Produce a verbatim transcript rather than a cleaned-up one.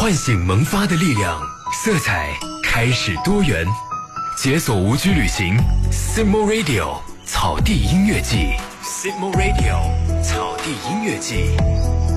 唤醒萌发的力量，色彩开始多元，解锁无拘旅行 Simmo Radio 草地音乐季 Simmo Radio 草地音乐季。